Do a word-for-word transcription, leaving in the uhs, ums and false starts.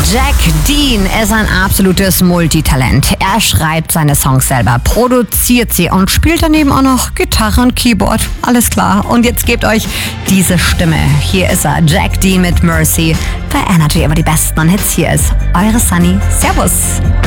Jack Dean ist ein absolutes Multitalent. Er schreibt seine Songs selber, produziert sie und spielt daneben auch noch Gitarre und Keyboard. Alles klar. Und jetzt gebt euch diese Stimme. Hier ist er, Jack Dean mit Mercy. Bei Energy immer die besten Hits. Hier ist eure Sunny. Servus.